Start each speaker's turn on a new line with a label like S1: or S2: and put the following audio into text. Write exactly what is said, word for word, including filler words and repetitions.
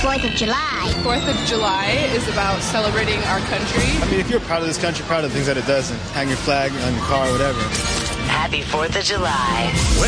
S1: fourth of July.
S2: fourth of July is about celebrating our country.
S3: I mean, if you're proud of this country, proud of the things that it does, and hang your flag on your car or whatever.
S4: Happy fourth of July.